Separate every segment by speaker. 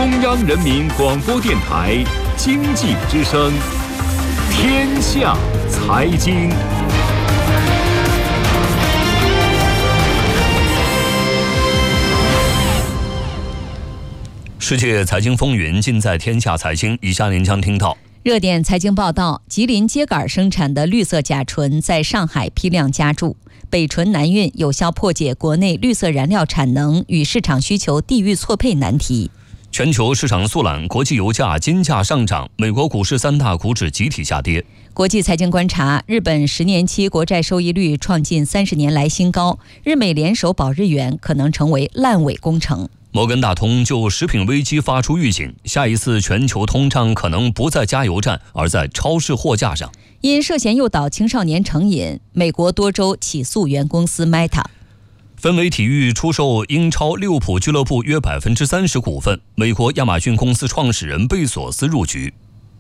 Speaker 1: 中央人民广播电台经济之声，天下财经。
Speaker 2: 世界财经风云尽在天下财经。以下您将听到
Speaker 3: 热点财经报道：吉林秸秆生产的绿色甲醇在上海批量加注，北醇南运有效破解国内绿色燃料产能与市场需求地域错配难题。
Speaker 2: 全球市场速览，国际油价、金价上涨，美国股市三大股指集体下跌。
Speaker 3: 国际财经观察：日本10年期国债收益率创近30年来新高，日美联手保日元可能成为烂尾工程。
Speaker 2: 摩根大通就食品危机发出预警，下一次全球通胀可能不在加油站，而在超市货架上。
Speaker 3: 因涉嫌诱导青少年成瘾，美国多州起诉原公司 Meta。
Speaker 2: 氛围体育出售英超利物浦俱乐部约30%股份，美国亚马逊公司创始人贝索斯入局。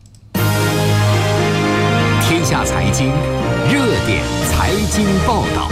Speaker 1: 天下财经热点财经报道。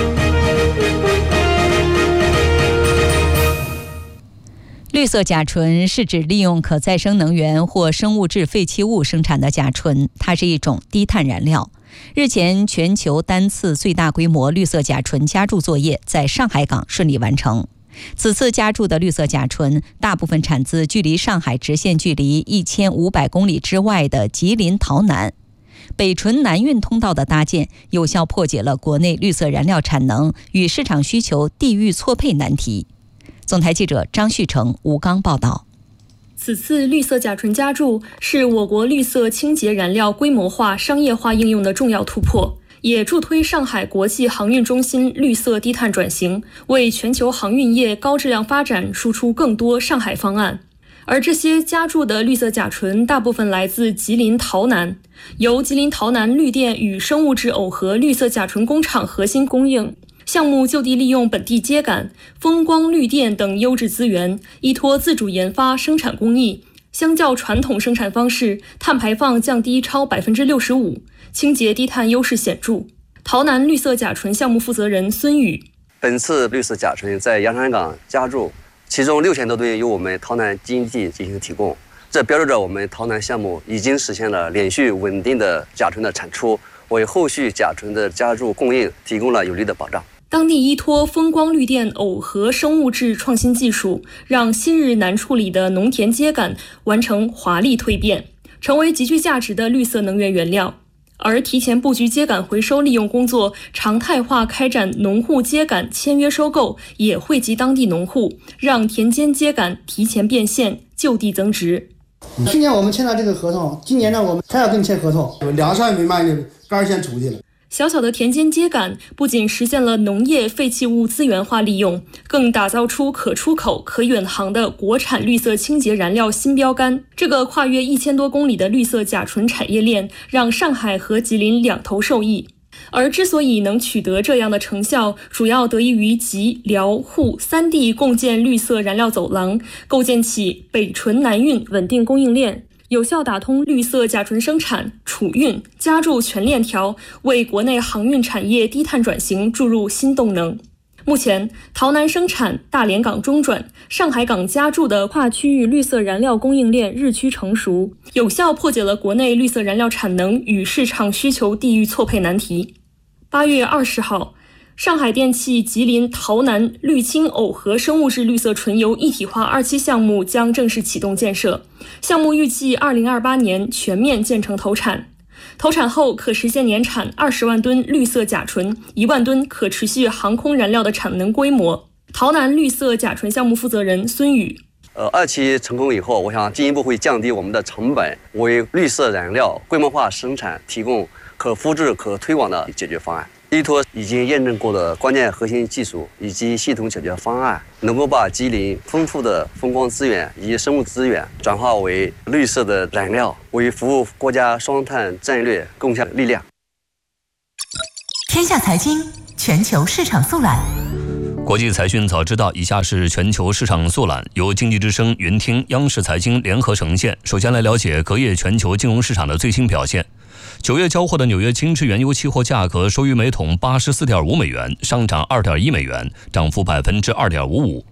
Speaker 3: 绿色甲醇是指利用可再生能源或生物质废弃物生产的甲醇，它是一种低碳燃料。日前，全球单次最大规模绿色甲醇加注作业在上海港顺利完成。此次加注的绿色甲醇大部分产自距离上海直线距离1500公里之外的吉林洮南。北醇南运通道的搭建，有效破解了国内绿色燃料产能与市场需求地域错配难题。总台记者张旭成、吴刚报道。
Speaker 4: 此次绿色甲醇加注是我国绿色清洁燃料规模化、商业化应用的重要突破，也助推上海国际航运中心绿色低碳转型，为全球航运业高质量发展输出更多上海方案。而这些加注的绿色甲醇大部分来自吉林洮南，由吉林洮南绿电与生物质耦合绿色甲醇工厂核心供应。项目就地利用本地秸秆、风光绿电等优质资源，依托自主研发生产工艺，相较传统生产方式，碳排放降低超65%，清洁低碳优势显著。洮南绿色甲醇项目负责人孙宇：
Speaker 5: 本次绿色甲醇在洋山港加注，其中6000多吨由我们洮南基因地进行提供，这标志着我们洮南项目已经实现了连续稳定的甲醇的产出，为后续甲醇的加注供应提供了有力的保障。
Speaker 4: 当地依托风光绿电耦合生物质创新技术，让昔日难处理的农田秸秆完成华丽蜕变，成为极具价值的绿色能源原料。而提前布局秸秆回收利用工作，常态化开展农户秸秆签约收购，也惠及当地农户，让田间秸秆提前变现，就地增值。
Speaker 6: 去年我们签了这个合同，今年呢我们还要跟你签合同，2上没卖呢，杆先出去了。
Speaker 4: 小小的田间秸秆不仅实现了农业废弃物资源化利用，更打造出可出口、可远航的国产绿色清洁燃料新标杆。这个跨越1000多公里的绿色甲醇产业链，让上海和吉林两头受益。而之所以能取得这样的成效，主要得益于吉、辽、沪3地共建绿色燃料走廊，构建起北醇南运稳定供应链，有效打通绿色甲醇生产、储运、加注全链条，为国内航运产业低碳转型注入新动能。目前，洮南生产、大连港中转、上海港加注的跨区域绿色燃料供应链日趋成熟，有效破解了国内绿色燃料产能与市场需求地域错配难题。8月20号，上海电气吉林洮南绿氢耦合生物质绿色纯油一体化2期项目将正式启动建设，项目预计2028年全面建成投产。投产后可实现年产20万吨绿色甲醇、1万吨可持续航空燃料的产能规模。洮南绿色甲醇项目负责人孙宇
Speaker 5: 2期成功以后，我想进一步会降低我们的成本，为绿色燃料规模化生产提供可复制、可推广的解决方案。依托已经验证过的关键核心技术以及系统解决方案，能够把吉林丰富的风光资源以及生物资源转化为绿色的燃料，为服务国家双碳战略贡献力量。
Speaker 7: 天下财经全球市场速览。
Speaker 2: 国际财讯早知道，以下是全球市场速览，由经济之声、云听、央视财经联合呈现。首先来了解隔夜全球金融市场的最新表现。9月交货的纽约轻质原油期货价格收于每桶84.5美元，上涨2.1美元，涨幅2.55%。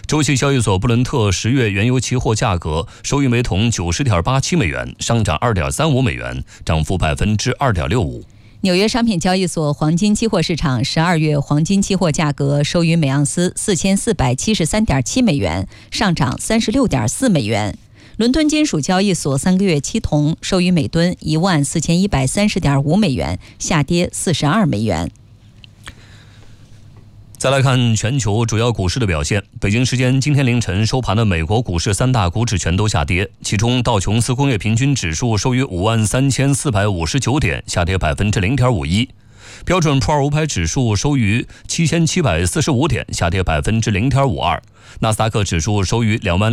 Speaker 2: 周期交易所布伦特10月原油期货价格收于每桶90.87美元，上涨2.35美元，涨幅2.65%。
Speaker 3: 纽约商品交易所黄金期货市场12月黄金期货价格收于每盎司4473.7美元，上涨36.4美元。伦敦金属交易所3个月期铜收于每吨14130.5美元，下跌42美元。
Speaker 2: 再来看全球主要股市的表现。北京时间今天凌晨收盘的美国股市3大股指全都下跌，其中道琼斯工业平均指数收于53459点，下跌0.51%。标准普尔500指数收于7745点，下跌0.52%。纳斯达克指数收于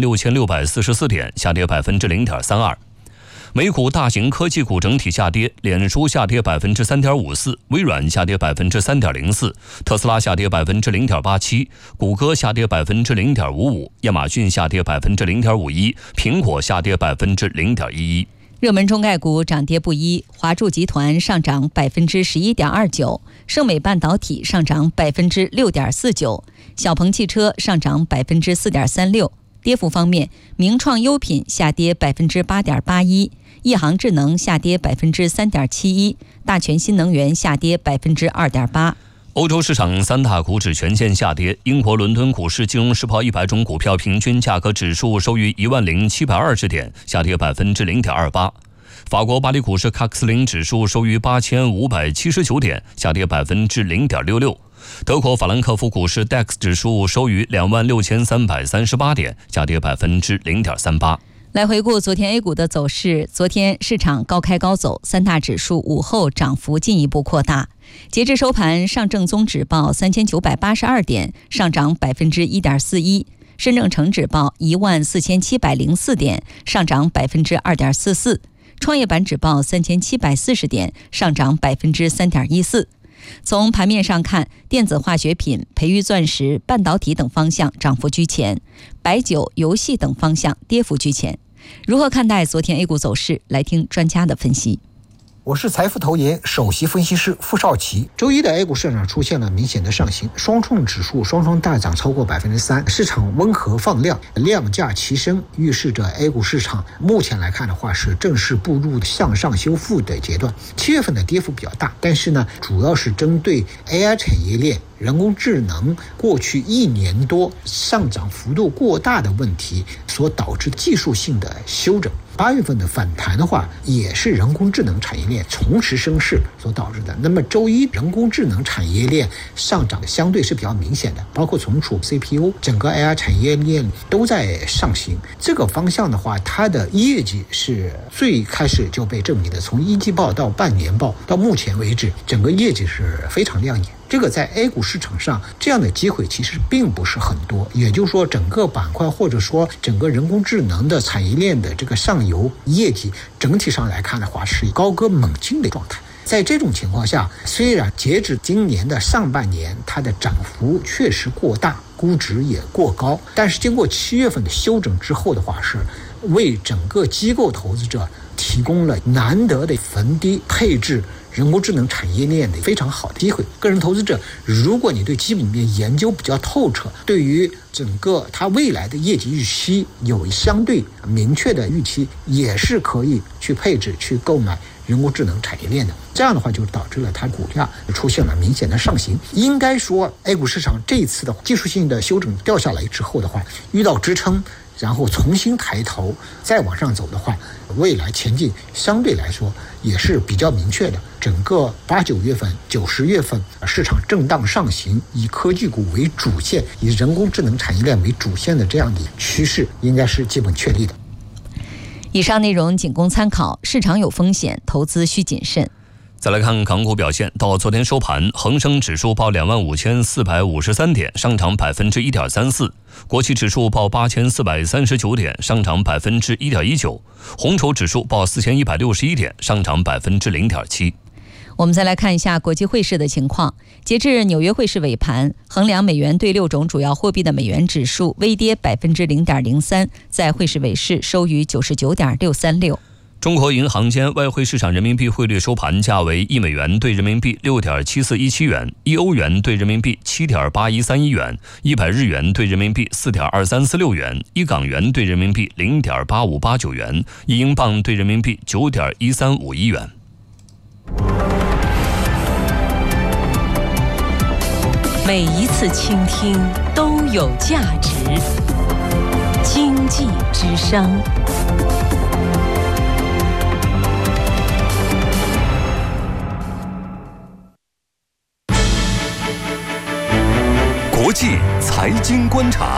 Speaker 2: 26644点，下跌0.32%。美股大型科技股整体下跌，脸书下跌3.54%，微软下跌3.04%，特斯拉下跌0.87%，谷歌下跌0.55%，亚马逊下跌0.51%，苹果下跌0.11%。
Speaker 3: 热门中概股涨跌不一，华住集团上涨11.29%，盛美半导体上涨6.49%，小鹏汽车上涨4.36%。跌幅方面，名创优品下跌8.81%，亿航智能下跌3.71%，大全新能源下跌2.8%。
Speaker 2: 欧洲市场3大股指全线下跌，英国伦敦股市金融时报100种股票平均价格指数收于10720点，下跌0.28%。法国巴黎股市卡克斯林指数收于8579点，下跌0.66%。德国法兰克福股市 DAX 指数收于26338点，下跌0.38%。
Speaker 3: 来回顾昨天 A 股的走势，昨天市场高开高走，三大指数午后涨幅进一步扩大。截至收盘，上证综指报3982点，上涨1.41%；深证成指报14704点，上涨2.44%；创业板指报3740点，上涨3.14%。从盘面上看，电子化学品、培育钻石、半导体等方向涨幅居前，白酒、游戏等方向跌幅居前。如何看待昨天 A 股走势？来听专家的分析。
Speaker 8: 我是财富投研首席分析师傅少奇。周一的 A 股市场出现了明显的上行，双创指数双双大涨超过3%，市场温和放量，量价齐升，预示着 A 股市场目前来看的话是正式步入向上修复的阶段。7月份的跌幅比较大，但是呢，主要是针对 AI 产业链、人工智能过去1年多上涨幅度过大的问题所导致技术性的修整。8月份的反弹的话，也是人工智能产业链重拾升势所导致的。那么周一人工智能产业链上涨相对是比较明显的，包括存储、CPU， 整个 AI 产业链都在上行。这个方向的话，它的业绩是最开始就被证明的，从一季报到半年报到目前为止，整个业绩是非常亮眼。这个在 A 股市场上这样的机会其实并不是很多，也就是说整个板块或者说整个人工智能的产业链的这个上游业绩整体上来看的话是高歌猛进的状态。在这种情况下，虽然截止今年的上半年它的涨幅确实过大，估值也过高，但是经过7月份的修整之后的话，是为整个机构投资者提供了难得的逢低配置人工智能产业链的非常好的机会。个人投资者，如果你对基本面研究比较透彻，对于整个它未来的业绩预期有相对明确的预期，也是可以去配置去购买人工智能产业链的。这样的话就导致了它股价出现了明显的上行。应该说 A 股市场这一次的技术性的修整掉下来之后的话，遇到支撑，然后重新抬头再往上走的话，未来前景相对来说也是比较明确的。整个8、9月份、9、10月份市场震荡上行，以科技股为主线，以人工智能产业链为主线的这样的趋势应该是基本确立的。
Speaker 3: 以上内容仅供参考，市场有风险，投资需谨慎。
Speaker 2: 再来看港股表现，到昨天收盘，恒生指数报25453点，上涨1.34%；国企指数报8439点，上涨1.19%；红筹指数报4161点，上涨0.7%。
Speaker 3: 我们再来看一下国际汇市的情况。截至纽约汇市尾盘，衡量美元对6种主要货币的美元指数微跌0.03%，在汇市尾市收于99.636。
Speaker 2: 中国银行间外汇市场人民币汇率收盘价为1美元兑人民币6.7417元，1欧元兑人民币7.8131元，100日元兑人民币4.2346元，1港元兑人民币0.8589元，1英镑兑人民币9.1351元。
Speaker 9: 每一次倾听都有价值。经济之声。
Speaker 1: 国际财经观察。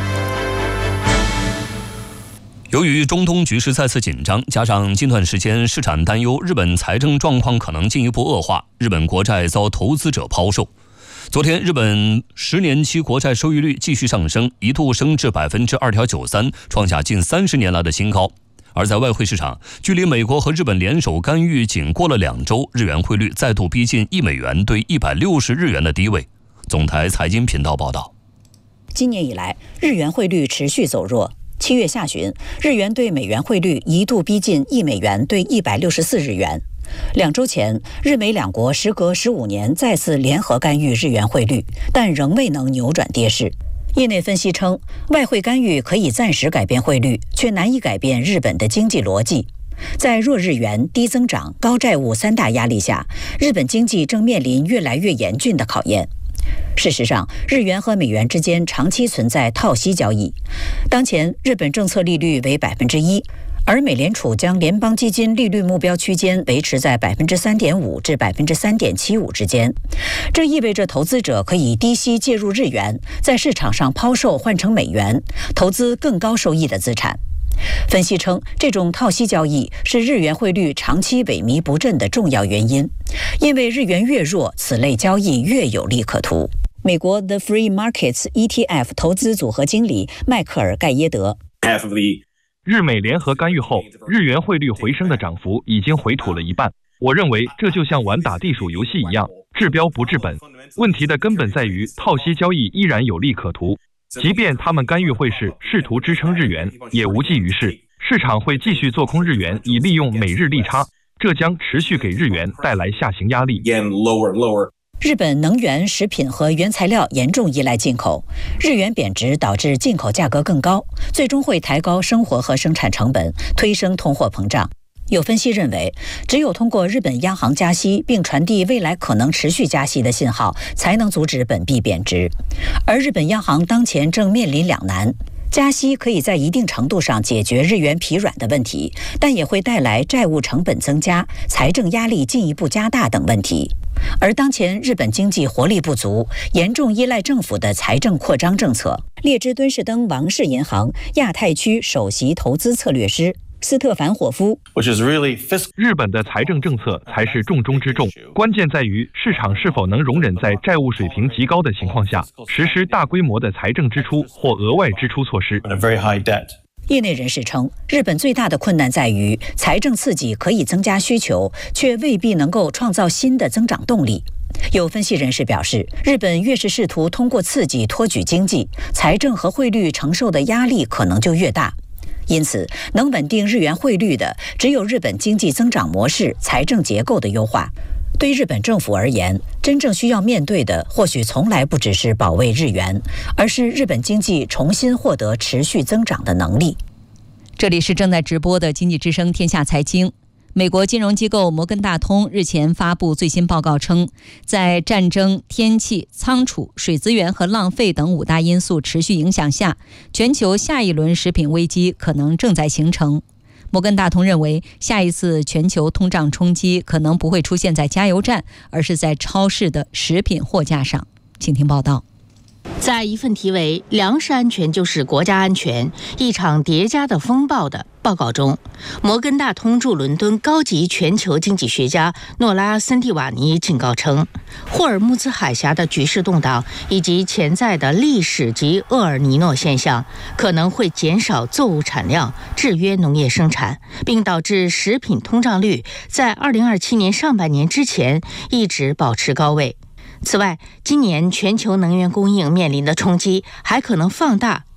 Speaker 2: 由于中东局势再次紧张，加上近段时间市场担忧日本财政状况可能进一步恶化，日本国债遭投资者抛售。昨天，日本10年期国债收益率继续上升，一度升至 2.93%， 创下近30年来的新高。而在外汇市场，距离美国和日本联手干预仅过了2周，日元汇率再度逼近1美元兑160日元的低位。总台财经频道报道，
Speaker 10: 今年以来，日元汇率持续走弱。7月下旬，日元对美元汇率一度逼近1美元兑164日元。2周前，日美两国时隔15年再次联合干预日元汇率，但仍未能扭转跌势。业内分析称，外汇干预可以暂时改变汇率，却难以改变日本的经济逻辑。在弱日元、低增长、高债务3大压力下，日本经济正面临越来越严峻的考验。事实上，日元和美元之间长期存在套息交易。当前，日本政策利率为 1%， 而美联储将联邦基金利率目标区间维持在 3.5% 至 3.75% 之间。这意味着投资者可以低息介入日元，在市场上抛售换成美元，投资更高收益的资产。分析称，这种套息交易是日元汇率长期萎靡不振的重要原因，因为日元越弱，此类交易越有利可图。美国 The Free Markets ETF 投资组合经理迈克尔·盖耶德，
Speaker 11: 日美联合干预后，日元汇率回升的涨幅已经回吐了一半。我认为这就像玩打地鼠游戏一样，治标不治本。问题的根本在于套息交易依然有利可图，即便他们干预汇市，试图支撑日元，也无济于事。市场会继续做空日元，以利用美日利差，这将持续给日元带来下行压力。
Speaker 10: 日本能源、食品和原材料严重依赖进口，日元贬值导致进口价格更高，最终会抬高生活和生产成本，推升通货膨胀。有分析认为，只有通过日本央行加息，并传递未来可能持续加息的信号，才能阻止本币贬值。而日本央行当前正面临两难。加息可以在一定程度上解决日元疲软的问题，但也会带来债务成本增加、财政压力进一步加大等问题。而当前日本经济活力不足，严重依赖政府的财政扩张政策。列支敦士登王室银行亚太区首席投资策略师斯特凡霍夫，
Speaker 11: 日本的财政政策才是重中之重，关键在于市场是否能容忍在债务水平极高的情况下，实施大规模的财政支出或额外支出措施。
Speaker 10: 业内人士称，日本最大的困难在于财政刺激可以增加需求，却未必能够创造新的增长动力。有分析人士表示，日本越是试图通过刺激托举经济，财政和汇率承受的压力可能就越大。因此，能稳定日元汇率的，只有日本经济增长模式、财政结构的优化。对日本政府而言，真正需要面对的，或许从来不只是保卫日元，而是日本经济重新获得持续增长的能力。
Speaker 3: 这里是正在直播的经济之声天下财经。美国金融机构摩根大通日前发布最新报告称，在战争、天气、仓储、水资源和浪费等5大因素持续影响下，全球下一轮食品危机可能正在形成。摩根大通认为，下一次全球通胀冲击可能不会出现在加油站，而是在超市的食品货架上。请听报道。
Speaker 12: 在一份题为“粮食安全就是国家安全：一场叠加的风暴”的报告中，摩根大通驻伦敦高级全球经济学家诺拉·森蒂瓦尼警告称，霍尔木兹海峡的局势动荡以及潜在的历史级厄尔尼诺现象可能会减少作物产量，制约农业生产，并导致食品通胀率在2027年上半年之前一直保持高位。此外，今年全球能源供应面临的冲击还可能放大